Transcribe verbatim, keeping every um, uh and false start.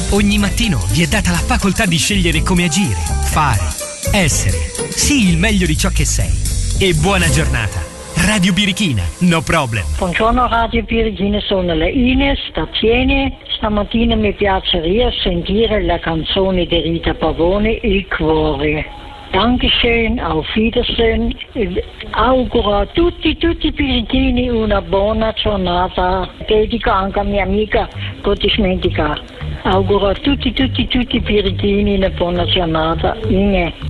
Ogni mattino vi è data la facoltà di scegliere come agire, fare, essere. Sii il meglio di ciò che sei. E buona giornata. Radio Birichina, no problem. Buongiorno Radio Birichina, sono la Ines da Tiene. Stamattina mi piacerebbe sentire la canzone di Rita Pavone, Il Cuore. Dankeschön, auf Wiedersehen. Auguro a tutti, tutti i birichini una buona giornata. Dedico anche a mia amica Gottesmentica. Auguro a tutti, tutti, tutti i birichini una buona giornata. Inge.